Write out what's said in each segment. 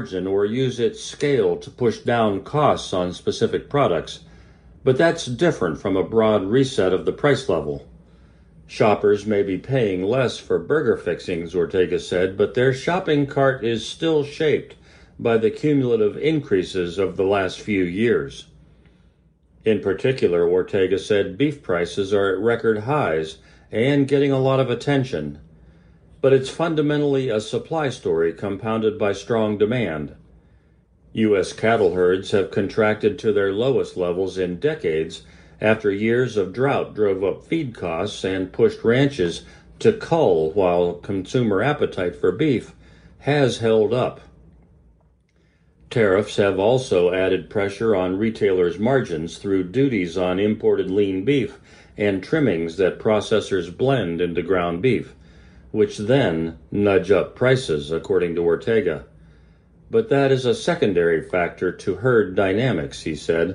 margin or use its scale to push down costs on specific products, but that's different from a broad reset of the price level. Shoppers may be paying less for burger fixings, Ortega said, but their shopping cart is still shaped by the cumulative increases of the last few years. In particular, Ortega said beef prices are at record highs and getting a lot of attention. But it's fundamentally a supply story compounded by strong demand. U.S. cattle herds have contracted to their lowest levels in decades after years of drought drove up feed costs and pushed ranches to cull while consumer appetite for beef has held up. Tariffs have also added pressure on retailers' margins through duties on imported lean beef and trimmings that processors blend into ground beef, which then nudge up prices, according to Ortega. But that is a secondary factor to herd dynamics, he said.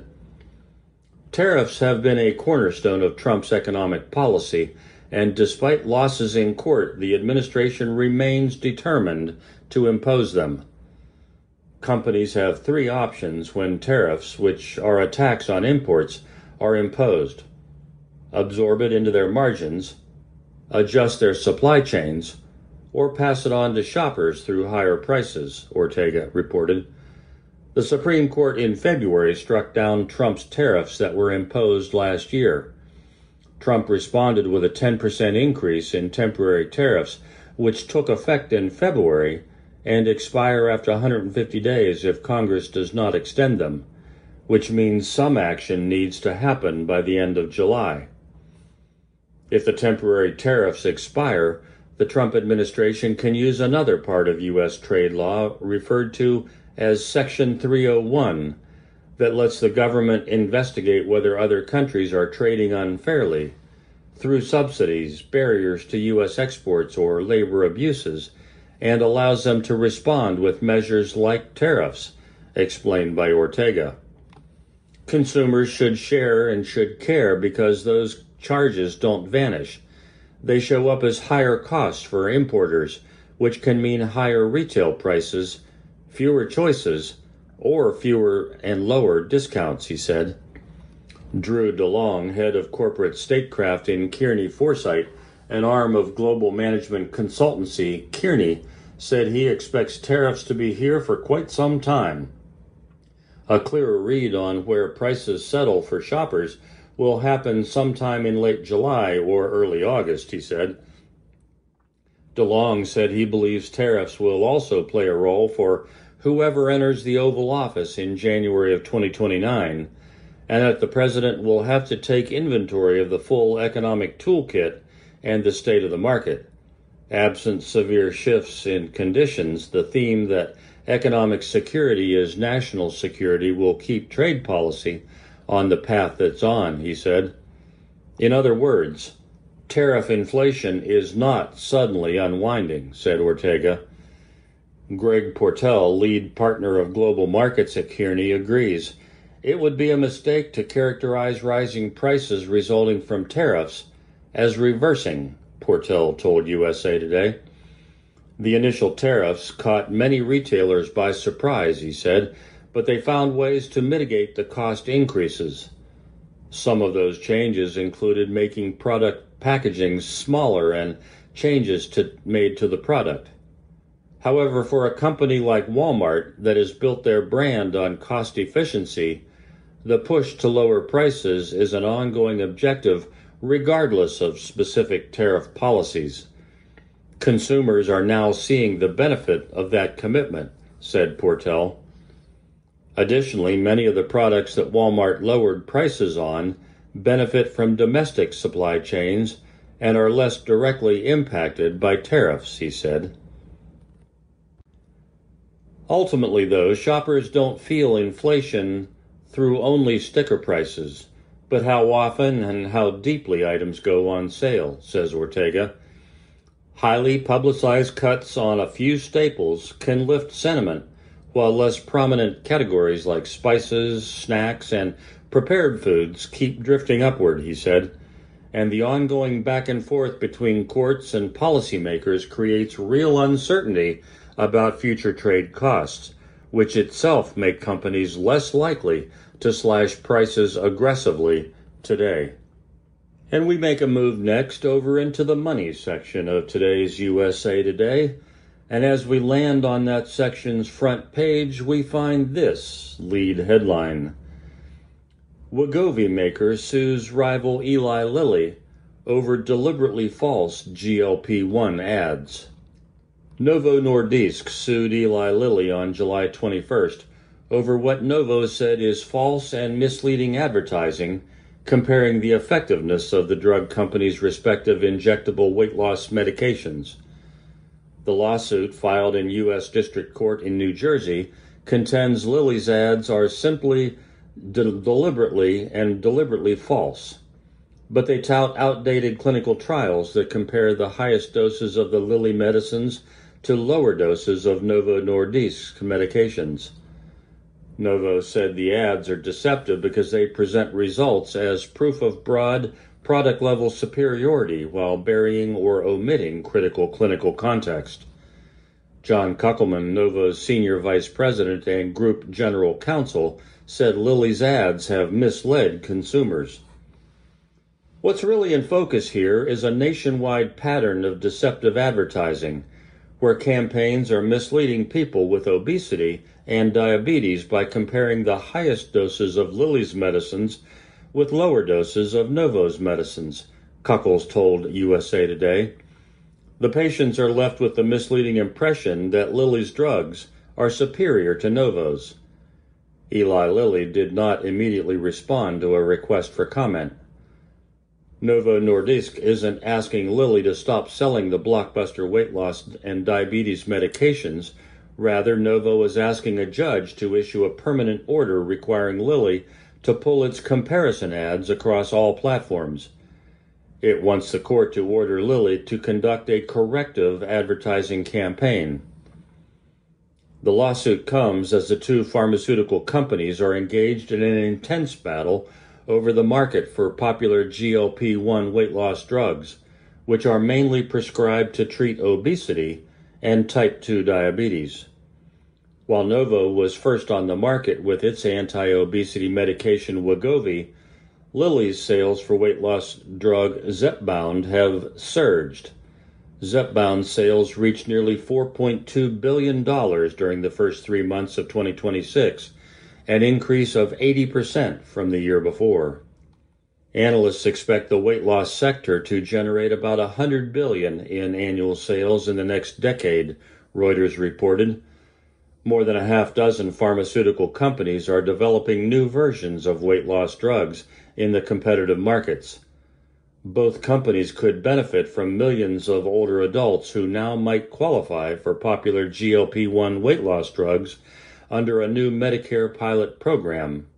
Tariffs have been a cornerstone of Trump's economic policy, and despite losses in court, the administration remains determined to impose them. Companies have three options when tariffs, which are a tax on imports, are imposed: absorb it into their margins, adjust their supply chains, or pass it on to shoppers through higher prices, Ortega reported. The Supreme Court in February struck down Trump's tariffs that were imposed last year. Trump responded with a 10% increase in temporary tariffs, which took effect in February and expire after 150 days if Congress does not extend them, which means some action needs to happen by the end of July. If the temporary tariffs expire, the Trump administration can use another part of U.S. trade law referred to as Section 301 that lets the government investigate whether other countries are trading unfairly through subsidies, barriers to U.S. exports, or labor abuses, and allows them to respond with measures like tariffs, explained by Ortega. Consumers should share and should care because those charges don't vanish. They show up as higher costs for importers, which can mean higher retail prices, fewer choices, or fewer and lower discounts, he said. Drew DeLong, head of corporate statecraft in Kearney Foresight, an arm of global management consultancy Kearney, said he expects tariffs to be here for quite some time. A clearer read on where prices settle for shoppers will happen sometime in late July or early August, he said. DeLong said he believes tariffs will also play a role for whoever enters the Oval Office in January of 2029, and that the president will have to take inventory of the full economic toolkit and the state of the market. Absent severe shifts in conditions, the theme that economic security is national security will keep trade policy on the path it's on, he said. In other words, tariff inflation is not suddenly unwinding, said Ortega. Greg Portell, lead partner of global markets at Kearney, agrees. It would be a mistake to characterize rising prices resulting from tariffs as reversing, Portell told USA Today. The initial tariffs caught many retailers by surprise, he said, but they found ways to mitigate the cost increases. Some of those changes included making product packaging smaller and changes made to the product. However, for a company like Walmart that has built their brand on cost efficiency, the push to lower prices is an ongoing objective regardless of specific tariff policies. Consumers are now seeing the benefit of that commitment, said Portell. Additionally, many of the products that Walmart lowered prices on benefit from domestic supply chains and are less directly impacted by tariffs, he said. Ultimately, though, shoppers don't feel inflation through only sticker prices, but how often and how deeply items go on sale, says Ortega. Highly publicized cuts on a few staples can lift sentiment, while less prominent categories like spices, snacks, and prepared foods keep drifting upward, he said. And the ongoing back and forth between courts and policymakers creates real uncertainty about future trade costs, which itself make companies less likely to slash prices aggressively today. And we make a move next over into the money section of today's USA Today. And as we land on that section's front page, we find this lead headline. Wegovy maker sues rival Eli Lilly over deliberately false GLP-1 ads. Novo Nordisk sued Eli Lilly on July 21st over what Novo said is false and misleading advertising comparing the effectiveness of the drug company's respective injectable weight loss medications. The lawsuit, filed in U.S. District Court in New Jersey, contends Lilly's ads are simply deliberately false. But they tout outdated clinical trials that compare the highest doses of the Lilly medicines to lower doses of Novo Nordisk's medications. Novo said the ads are deceptive because they present results as proof of broad product-level superiority while burying or omitting critical clinical context. John Kuckelman, Novo's senior vice president and group general counsel, said Lilly's ads have misled consumers. What's really in focus here is a nationwide pattern of deceptive advertising, where campaigns are misleading people with obesity and diabetes by comparing the highest doses of Lilly's medicines with lower doses of Novo's medicines, Kuckles told USA Today. The patients are left with the misleading impression that Lilly's drugs are superior to Novo's. Eli Lilly did not immediately respond to a request for comment. Novo Nordisk isn't asking Lilly to stop selling the blockbuster weight loss and diabetes medications. Rather, Novo is asking a judge to issue a permanent order requiring Lilly to pull its comparison ads across all platforms. It wants the court to order Lilly to conduct a corrective advertising campaign. The lawsuit comes as the two pharmaceutical companies are engaged in an intense battle over the market for popular GLP-1 weight loss drugs, which are mainly prescribed to treat obesity and type 2 diabetes. While Novo was first on the market with its anti-obesity medication Wegovy, Lilly's sales for weight loss drug Zepbound have surged. Zepbound sales reached nearly $4.2 billion during the first 3 months of 2026, an increase of 80% from the year before. Analysts expect the weight loss sector to generate about $100 billion in annual sales in the next decade, Reuters reported. More than a half dozen pharmaceutical companies are developing new versions of weight loss drugs in the competitive markets. Both companies could benefit from millions of older adults who now might qualify for popular GLP-1 weight loss drugs under a new Medicare pilot program.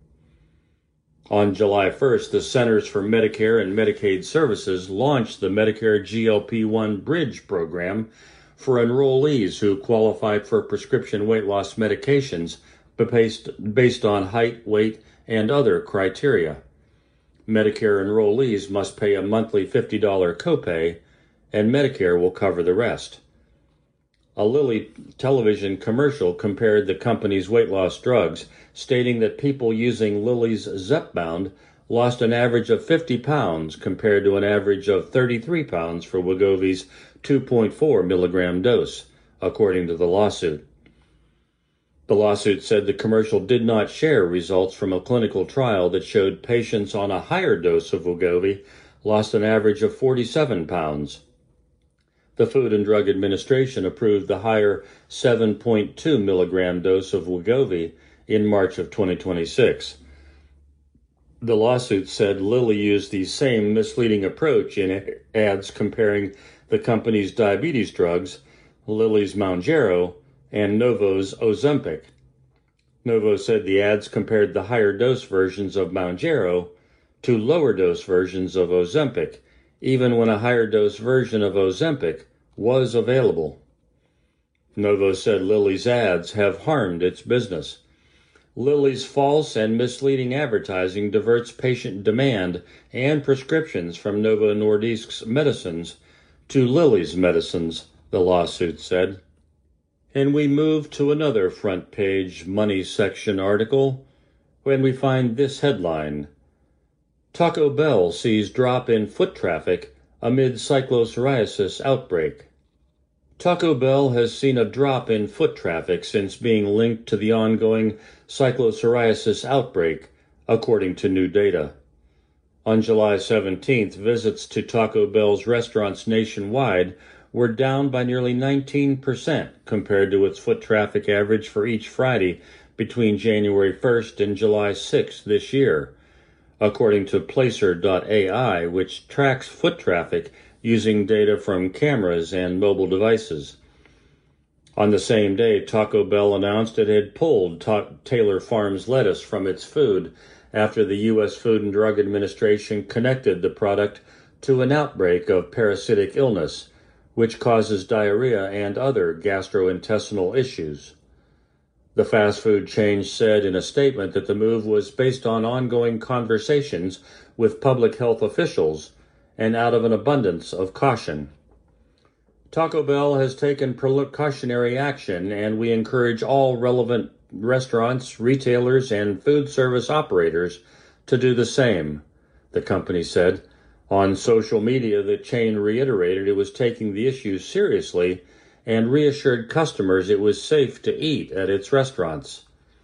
On July 1st, the Centers for Medicare and Medicaid Services launched the Medicare GLP-1 Bridge program for enrollees who qualify for prescription weight loss medications based on height, weight, and other criteria. Medicare enrollees must pay a monthly $50 copay, and Medicare will cover the rest. A Lilly television commercial compared the company's weight loss drugs, stating that people using Lilly's Zepbound lost an average of 50 pounds compared to an average of 33 pounds for Wegovy's 2.4 milligram dose, according to the lawsuit. The lawsuit said the commercial did not share results from a clinical trial that showed patients on a higher dose of Wegovy lost an average of 47 pounds. The Food and Drug Administration approved the higher 7.2 milligram dose of Wegovy in March of 2026. The lawsuit said Lilly used the same misleading approach in ads comparing the company's diabetes drugs, Lilly's Mounjaro, and Novo's Ozempic. Novo said the ads compared the higher dose versions of Mounjaro to lower dose versions of Ozempic, even when a higher dose version of Ozempic was available. Novo said Lilly's ads have harmed its business. Lilly's false and misleading advertising diverts patient demand and prescriptions from Novo Nordisk's medicines to Lilly's medicines, the lawsuit said. And we move to another front page money section article when we find this headline: Taco Bell sees drop in foot traffic amid cyclopsoriasis outbreak. Taco Bell has seen a drop in foot traffic since being linked to the ongoing cyclopsoriasis outbreak, according to new data. On July 17th, visits to Taco Bell's restaurants nationwide were down by nearly 19% compared to its foot traffic average for each Friday between January 1st and July 6th this year, according to Placer.ai, which tracks foot traffic using data from cameras and mobile devices. On the same day, Taco Bell announced it had pulled Taylor Farms lettuce from its food after the U.S. Food and Drug Administration connected the product to an outbreak of parasitic illness, which causes diarrhea and other gastrointestinal issues. The fast food chain said in a statement that the move was based on ongoing conversations with public health officials and out of an abundance of caution. Taco Bell has taken precautionary action, and we encourage all relevant restaurants, retailers, and food service operators to do the same, the company said. On social media, the chain reiterated it was taking the issue seriously and reassured customers it was safe to eat at its restaurants.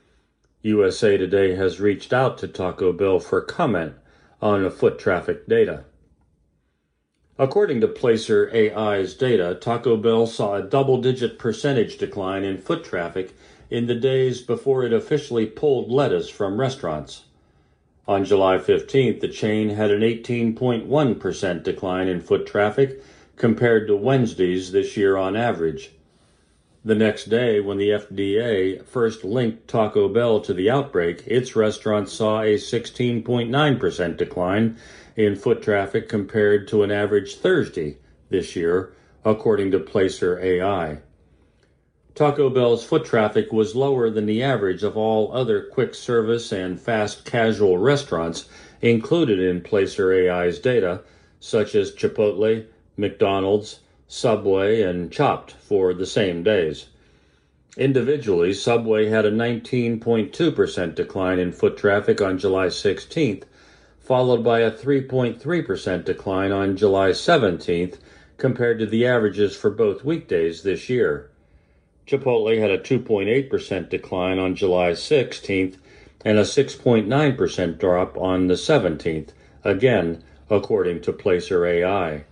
USA Today has reached out to Taco Bell for comment on the foot traffic data. According to Placer.ai's data, Taco Bell saw a double-digit percentage decline in foot traffic in the days before it officially pulled lettuce from restaurants. On July 15th, the chain had an 18.1% decline in foot traffic compared to Wednesdays this year on average. The next day, when the FDA first linked Taco Bell to the outbreak, its restaurants saw a 16.9% decline in foot traffic compared to an average Thursday this year, according to Placer.ai. Taco Bell's foot traffic was lower than the average of all other quick service and fast casual restaurants included in Placer.ai's data, such as Chipotle, McDonald's, Subway, and Chopped for the same days. Individually, Subway had a 19.2% decline in foot traffic on July 16th, followed by a 3.3% decline on July 17th compared to the averages for both weekdays this year. Chipotle had a 2.8% decline on July 16th and a 6.9% drop on the 17th, again, according to Placer.ai.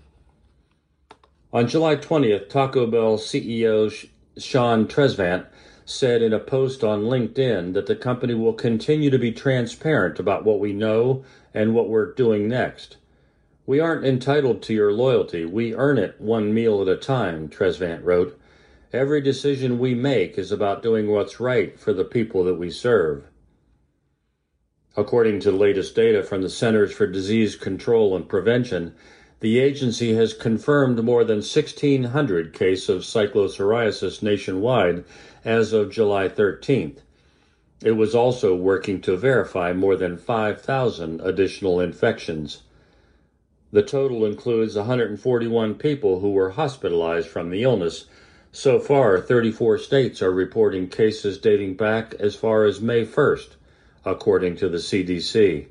On July 20th, Taco Bell CEO Sean Tresvant said in a post on LinkedIn that the company will continue to be transparent about what we know and what we're doing next. "We aren't entitled to your loyalty. We earn it one meal at a time," Tresvant wrote. "Every decision we make is about doing what's right for the people that we serve." According to the latest data from the Centers for Disease Control and Prevention, the agency has confirmed more than 1,600 cases of cyclopsoriasis nationwide as of July 13th. It was also working to verify more than 5,000 additional infections. The total includes 141 people who were hospitalized from the illness. So far, 34 states are reporting cases dating back as far as May 1st, according to the CDC.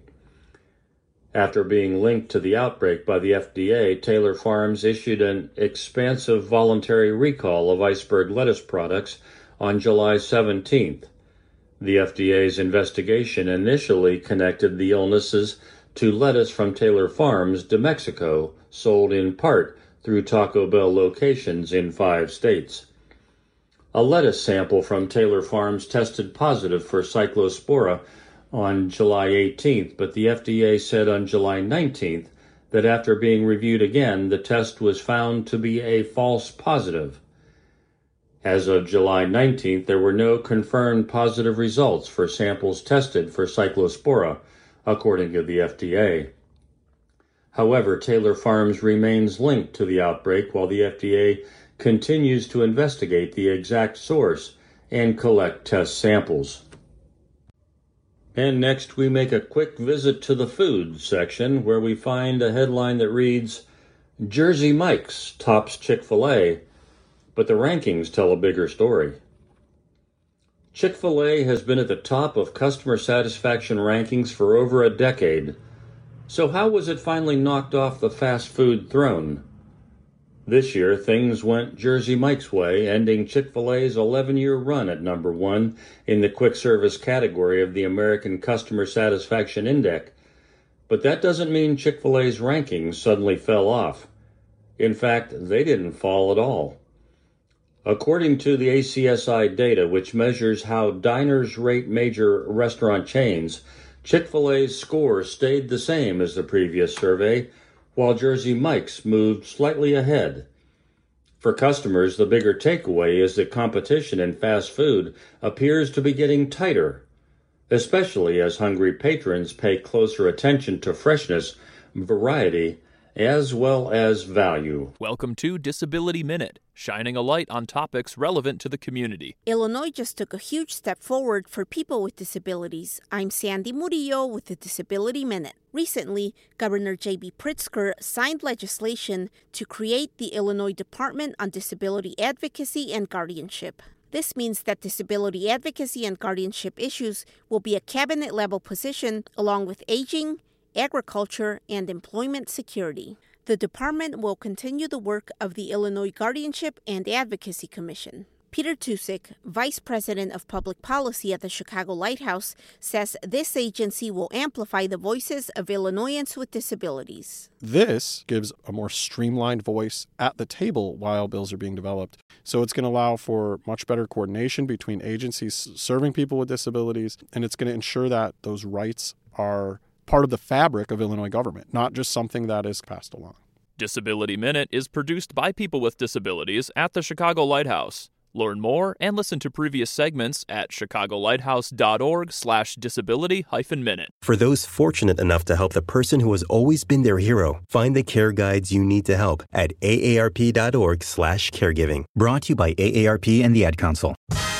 After being linked to the outbreak by the FDA, Taylor Farms issued an expansive voluntary recall of iceberg lettuce products on July 17th. The FDA's investigation initially connected the illnesses to lettuce from Taylor Farms to Mexico, sold in part through Taco Bell locations in 5 states. A lettuce sample from Taylor Farms tested positive for Cyclospora on July 18th, but the FDA said on July 19th that after being reviewed again, the test was found to be a false positive. As of July 19th, there were no confirmed positive results for samples tested for Cyclospora, according to the FDA. However, Taylor Farms remains linked to the outbreak while the FDA continues to investigate the exact source and collect test samples. And next we make a quick visit to the food section where we find a headline that reads, "Jersey Mike's tops Chick-fil-A But the rankings tell a bigger story. Chick-fil-A has been at the top of customer satisfaction rankings for over a decade. So how was it finally knocked off the fast food throne? This year, things went Jersey Mike's way, ending Chick-fil-A's 11-year run at number one in the quick service category of the American Customer Satisfaction Index. But that doesn't mean Chick-fil-A's rankings suddenly fell off. In fact, they didn't fall at all. According to the ACSI data, which measures how diners rate major restaurant chains, Chick-fil-A's score stayed the same as the previous survey, while Jersey Mike's moved slightly ahead. For customers, the bigger takeaway is that competition in fast food appears to be getting tighter, especially as hungry patrons pay closer attention to freshness, variety, as well as value. Welcome to Disability Minute, shining a light on topics relevant to the community. Illinois just took a huge step forward for people with disabilities. I'm Sandy Murillo with the Disability Minute. Recently, Governor J.B. Pritzker signed legislation to create the Illinois Department on Disability Advocacy and Guardianship. This means that disability advocacy and guardianship issues will be a cabinet-level position along with aging, agriculture, and employment security. The department will continue the work of the Illinois Guardianship and Advocacy Commission. Peter Tusick, Vice President of Public Policy at the Chicago Lighthouse, says this agency will amplify the voices of Illinoisans with disabilities. This gives a more streamlined voice at the table while bills are being developed. So it's going to allow for much better coordination between agencies serving people with disabilities, and it's going to ensure that those rights are part of the fabric of Illinois government, not just something that is passed along. Disability Minute is produced by people with disabilities at the Chicago Lighthouse. Learn more and listen to previous segments at chicagolighthouse.org/disability-minute. For those fortunate enough to help the person who has always been their hero, find the care guides you need to help at aarp.org/caregiving. Brought to you by AARP and the Ad Council.